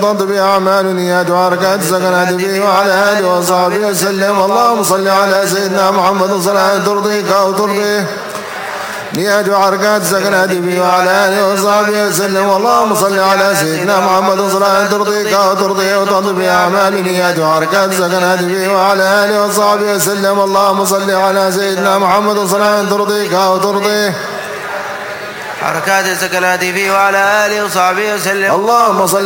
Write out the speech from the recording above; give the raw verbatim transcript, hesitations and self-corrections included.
بأعمال نيات وحركات سكنات به وعلى آله وصحبه وسلم. اللهم صل على سيدنا محمد صلاة ترضيك أو ترضيه نيات وحركات سكنات به وعلى آله وصحبه وسلم. اللهم صل على سيدنا محمد صلاة ترضيك أو ترضيه وتقضي بأعمال نيات وحركات سكنات به وعلى آله وصحبه وسلم. اللهم صل على سيدنا محمد صلاة ترضيك أو ترضيه حركات سكنات فيه وعلى آله وصحبه وسلم. اللهم صل